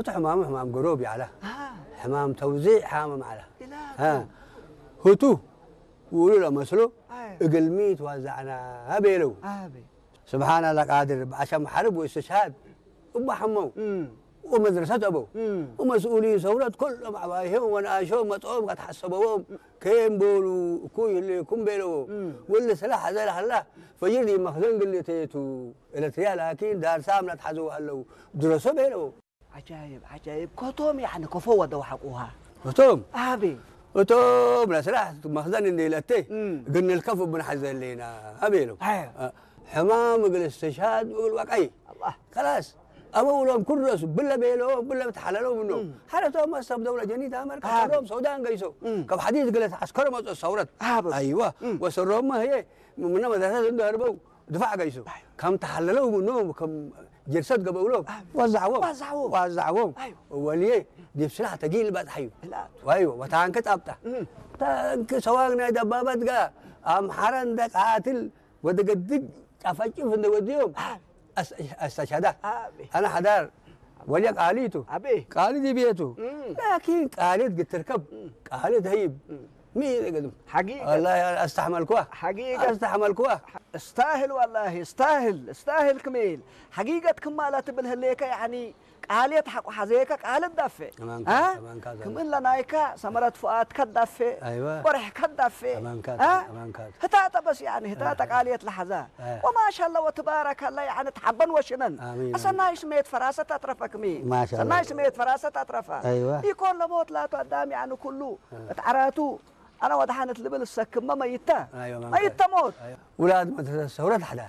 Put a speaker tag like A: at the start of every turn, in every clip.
A: فتح حمام قروبي على حمام توزيع حامم على هتو وقولوا له مسلو اقلميت وزعنا هبيلو سبحان الله قادر عشان حرب واستشهاد أبو حمو ومدرسة أبو ومسؤولين ثورة كلهم عبايهم وناشهم مطعوم قد حسبوهم كيم بولو كوي اللي كم بيلو واللي سلاح زي الله فيجي مخزن اللي تيتو إلى تيا لكن دار سامنة حزوا هلو درسوا بيلو
B: عجائب كتوم يعني كفوة دو حقوها
A: كتوم
B: أبي
A: كتوم لا سلاح مخزن اللي لتي قلنا الكف بن حزن لينا هبيلو حمام يقول استشهاد ويقول وقعي
B: الله
A: خلاص أبو لهم كل رأس بلا بيلو بلا بتحللوا منه حالتهم ما استب دولة جنيدة أمريكا سرهم سودان قيسوا كم حديث قالت عسكر ما الثورة أيوة وسرهم ما هي من مدرسة عنده هربوا دفاع قيسوا كم تحللوا منهم كم جلسات قبلوا وزعوهم وليه دي بسلاح تجيل بعد حيو أيوة وتعنكت أبته تعنك سواقنا دبابات جا أم حرن دك قاتل ودقدق أفجع في الوديوم استشهده أنا حدار وليك قاليته قالدي بيته لكن قالد قد تركب قالد هيب مين قدم
B: حقيقة
A: والله استحمل كوه
B: حقيقة
A: استحمل كوه
B: استاهل والله استاهل كميل حقيقة كمالات بالهليكة يعني قالت حق حزيك قالت دفع كمان لنايكا سمرت فؤاد كدفع
A: ايوه
B: ورح كدفع هتا بس يعني هتا قالت لحظة وما شاء الله وتبارك الله يعني تحبن وشنن أصلا يسميت فراسة أطرفك مين
A: ما شاء الله
B: يسميت فراسة أطرفها
A: ايوه
B: يكون لموت لا تقدام يعني كله تعراتو أنا ودحانة لبل السكم ما ميتة
A: ايوه
B: ميتة موت
A: ولاد مدرسة الثورة حدار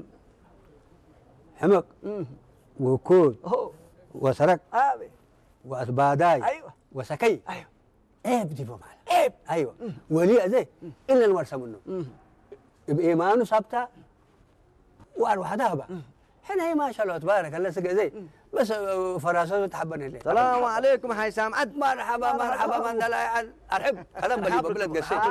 A: حمق وكود وسرق وأسباداي
B: أيوة
A: وسكي
B: أيوة
A: عيب جيبهم على عيب أيوة ولي أذي إلا الورثة منه بإيمانه ثابتة وأروح ذهبة حين هي ما شاء الله تبارك الله سقى زي بس فراسته تحبني ليه
C: السلام عليكم حي سامعد
A: مرحبا من دلائع أرحب كلام بلي بلد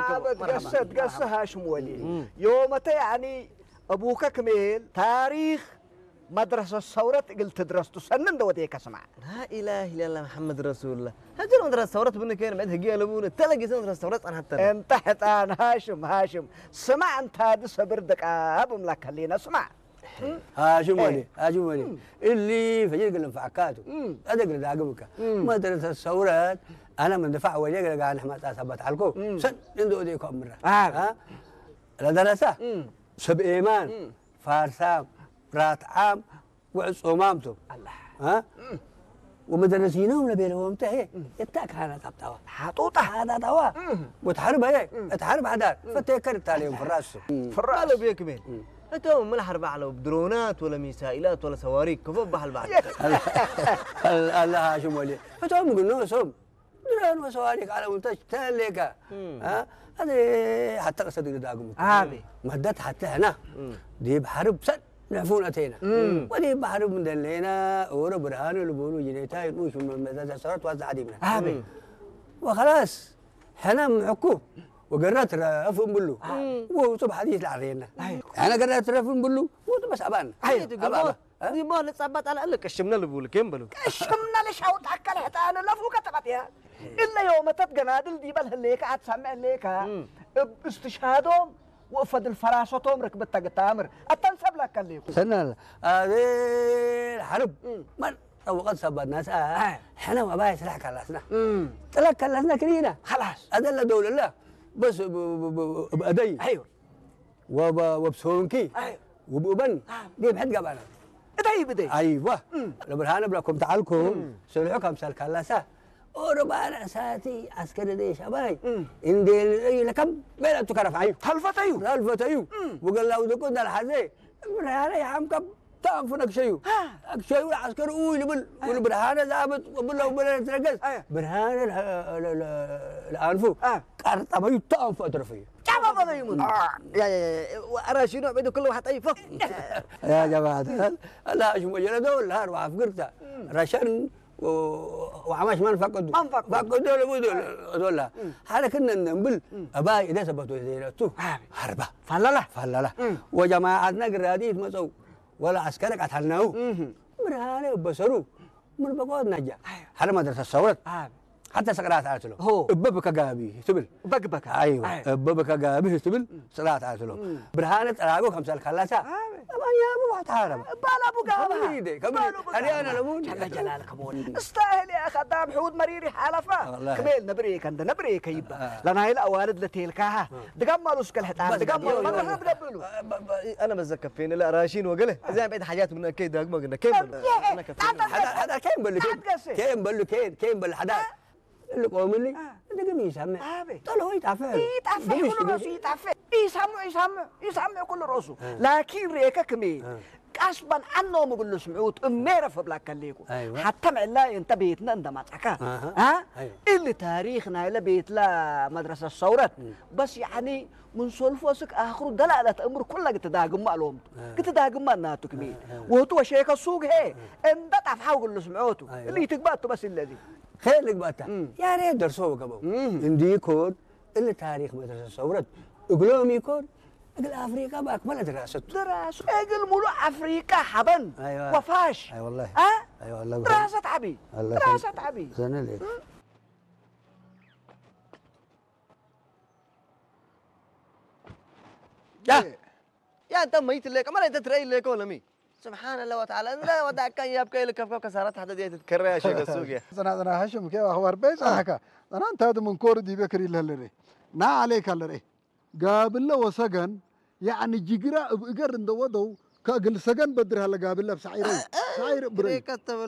B: قصة هاشم ولي يومتى يعني أبوك كميل تاريخ مدرسة الثورة قلت درست سنن دوديك اسمع
C: لا إله إلا الله محمد رسول الله هجر مدرسة الثورة بنك كان بعد هجي لبون تلاقي مدرسة الثورة أنا حتى
B: انتحت أنا هاشم سمع أنت هذا صبردك أبو ملاك خلينا اسمع
A: هاشم ولي اللي فجر قلنا فعكاته هذا قلنا داقمك مدرسة الثورة أنا من دفاع ولي قلنا قاعد نحمد أثبت عليكم سن دوديكم مرة ها لدرسة سب إيمان فارسام رات عام وعصومامته
B: الله
A: ها ومدرسينهم لبينهم انتهي يتاك هذا تبتوا
B: حطوطه
A: هذا توا وتحارب هي تحارب حدار فتكرت عليهم في الراس
C: قالوا بيك مين انتم من الحرب على بدرونات ولا ميسائلات ولا صواريخ كيف بحال بعض
A: الله هاشم ولي فتهم يقولون سوم درون وصواريخ على منتج تلك ها هذه حتى قصدي داقم
B: هذه
A: مهدت حتى هنا دي بحرب سد نعفون أتينا ودي بحر من دلنا ورا برهان البولو جنيتاي نوش من مدرسة صارت وزع عديمنا وخلاص حنا معكو وقررت رفن بلو وصب حديث العرينا أنا قررت رفن بلو وبس أبان
C: دي ما لتصبت على قلك كشمنا البول كم بلو
B: كشمنا لشوت حكى حتى أنا لفوق تبعتها إلا يوم تتجنادل دي بالهليك عاد سمع ليك استشهادهم وقفد الفراشة ركبت تامر أتنسب لك اللي
A: سنة هذه الحرب من وقد سبب الناس احنا ما باي سلاح كلاسنا سلاح كلاسنا كلينا
B: خلاص
A: أدلة دولة الله بس بأدي
B: أيوه
A: وبسونكي
B: أيوه
A: وبأبن دي بحد قبلنا
B: بدي
A: أيوه لبرهان بلاكم تعالكم سلحكم سال كلاسة وربنا ساتي عسكري ديش أباي إن دي لكم بلا تكرف عيو
B: هلفت
A: أيو وقال له دكون ده الحزي برهانة يا عم كم تعرفونك شيء شيء عسكري والبرهانة ذابت وبلا تركز برهانة الأنفو كارت أبايو تعرف أطرفيه
B: كم ضيمون
C: يا وأرى شنو عبيدو كل واحد أي فوق
A: يا جماعة لا شو مجرد دول هار وعفقرته رشان وعماش ما فقدوا دول هذا كنا ننبل أباي إذا سبتوا إذا حربة فللا وجماعتنا قراديت مسوا ولا عسكرك أتحناو برهانة بسرو من بقعد نجا هذا مدرسة الثورة حتى سقرات عاتلو
B: هو
A: ببك جابي تبل
B: بقبك
A: ايوه ببك جابي تبل سقرات عاتلو برهانة أراجو خمسة الخلاصة ما يا ابو تعرف
B: بالا ابو قابها
A: أنا لمون
B: جل جلالك مون استاهل يا خدام حود مريري حالفه كميل نبريك عند نبريك يبا لنا هي الاوالد لتيلكاها دقملوا سكل حتى دقملوا ما تقبلوا
C: انا بتذكر فين لا راشين وقله زي بعد حاجات من اكيد ما قلنا كيف
A: هذا كيم بقول كيم بقول كيم بقول هذا اللي قوم لي ده قميص هم طلع هو يتعفى
B: كل راسه يتعفى يسمع كل راسه لكن ريكا كميل قصبا عنه مقول له سمعوت اميره فبلا كليكو حتى معلا انت بيتنا عندما تحكى ها اللي تاريخنا الى بيت لا مدرسه الثورات بس يعني من سولفوسك اخر دلاله امر كلها تداغم معلوم تداغم ما ناتو كميل وهو شيخ السوق هي انت تعرف قول له سمعوته اللي تقبطه بس الذي
A: خير لك بقى يا ريت درسوه كبو عندي يكون اللي تاريخ مدرسة الثورات يقولون يكون اقل افريقيا باكمل دراسه
B: اقل ملو افريقيا حبن
A: أيوة.
B: وفاش
A: اي والله اي والله
B: دراسه عبي دراسه عبي
A: زين لك
C: يا انت ميت لك ما انت تري لك ولا مي سبحان الله وتعالى لا ودع كان يبكي لك كف كسرت حتى دي تتكرر يا شيخ السوق يا
D: انا هشم كيف اخبار بيس انا انت هذا من كور دي بكري لهلري نا عليك هلري قابل له وسجن يعني جيجرا بقر اندودو كاقل سجن بدر هلا قابل له بسعيري سعير بري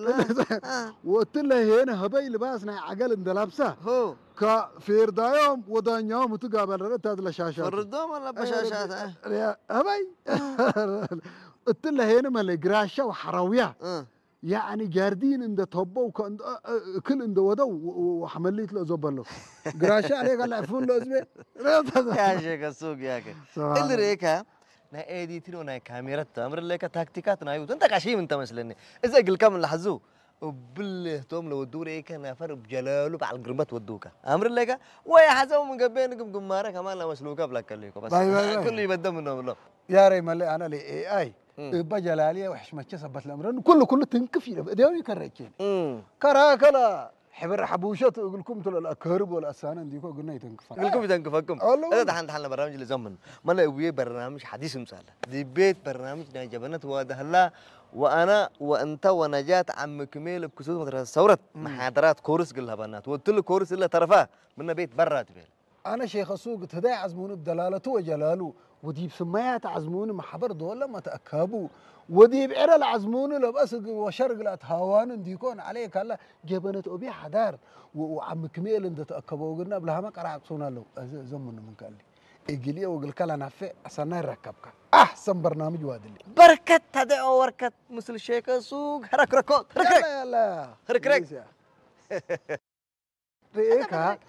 D: وتله هنا هبي لباسنا عقل اندلابسه
C: هو
D: كفير دايوم ودان يوم تقابل رت هذا الشاشات
C: فردوم ولا بشاشات
D: يا هبي التله هنا مال قراشه وحراويه يعني جاردين عند توبه وكان كل عند ودو وحمليت له زبله قراشه عليك على عفون له اسمه
C: يا شيخ السوق يا اخي اللي ريكا نا ايديتين ونا كاميرا امر لك تكتيكات نايوت انت قشيم انت مثلني اذا قل كم لحظو وبالله توم لو ودو ريكا نافر بجلاله على القربات ودوكا امر لك ويا حسب من قبينكم قماره كمان لا مسلوكه بلا كليكم بس كله يبدا منه والله
D: يا ري مالي انا لي اي بجلاليه وحشمتش سبت الامر كله تنكفي ديوني كريتين كراكلا حبر حبوشات اقول لكم تل الاكهرب والاسان ديكو قلنا يتنكف
C: لكم يتنكفكم هذا دحين برنامج لزمن ما لا وي برنامج حديث مساله دي بيت برنامج جبنت وادهلا وانا وانت ونجاة عم كميل بكسود مدرسه الثورات محاضرات كورس قلها بنات وقلت له كورس الا طرفاه من بيت برات بيل
D: انا شيخ السوق تداي عزمون بدلالته وجلاله ودي بسميات عزمون محبر دول ما تاكابوا ودي بعرل عزمون لو بس وشرق لا تهاوان ديكون عليك الله جبنت ابي حدار وعم كميل انت تاكبوا قلنا بلها ما قرعصونا له زمن من قال لي اجلي وقل كلا نافع اسنا نركبك احسن برنامج وادلي
C: بركت هذا وركت مثل شيخ السوق حرك ركوت
D: لا لا
C: حرك رك
D: ريكا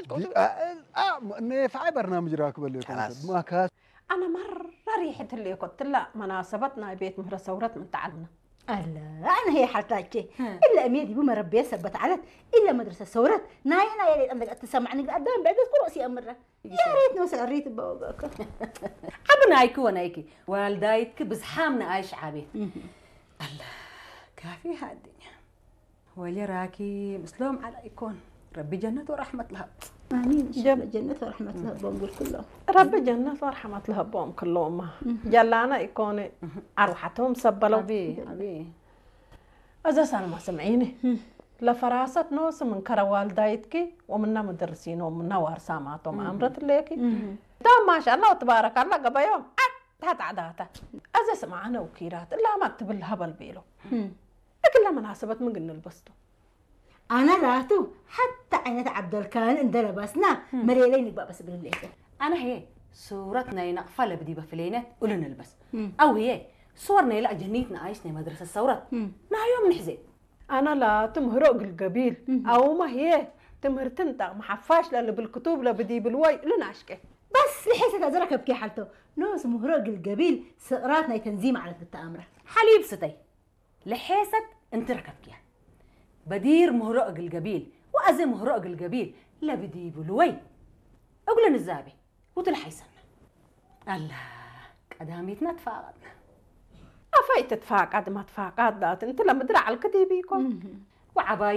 D: نفع برنامج راكب اللي ما كاس
E: أنا مرة ريحت اللي قلت لا مناسبتنا بيت مهر ثورات من تعلنا
F: ألا أنا هي حالتاجي إلا أميدي بما ربي ثبت علت إلا مدرسة ثورات ناينا يا ريت أنك تسمعني قدام بعد كرسي أمره يا ريت نوسع الريت بوقك
E: عبنا أيكو ونايكي والدايتك بزحامنا عايش عبيت الله كافي هالدنيا ولي راكي مسلوم على يكون ربي جنة ورحمة لها
F: آمين جنة ورحمة لها بقول كلهم
E: ربي جنة ورحمة لها بهم كلهم جلانا يكون أروحتهم سبلوا أبي أذا سنة ما سمعيني لفراسة نوس من كرا والدايتك ومنا مدرسين ومنا وارساماتهم أمرت الليكي تمام ما شاء الله وتبارك الله قبل يوم هات عداتا أذا سمعنا وكيرات إلا ما اكتب الهبل بيلو أكل مناسبة من قلنا البستو
F: أنا راتو حتى عينت عبد الكان إن لبسنا مريلين بس بالليل
G: أنا هي صورتنا ينقفل بدي بفلينات قولنا نلبس أو هي صورنا يلا جنيتنا عايشنا مدرسة الثورات نا يوم نحزن
E: أنا لا تمهرق القبيل أو ما هي تمهر تنتق محفاش للي بالكتب لا بدي بالوي لنا عشكه
F: بس لحسة أزرك بكي حالته نوس مهرق القبيل سقراتنا تنزيم على التأمرة
G: حليب ستي لحيست انت ركبكيها بدير مهرق القبيل وأزي مهرق القبيل لا بدي بلوي أقول الزابي وتلحيسن الله قداميتنا تفاقدنا
E: فايت تفاقد ما تفاقد انت لما درع الكتيبيكم
G: وعباية